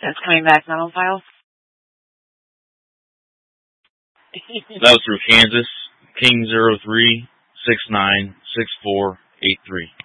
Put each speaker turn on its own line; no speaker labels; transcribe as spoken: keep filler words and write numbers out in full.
That's coming back not on file.
That was through Kansas, King zero three six nine six four eight three.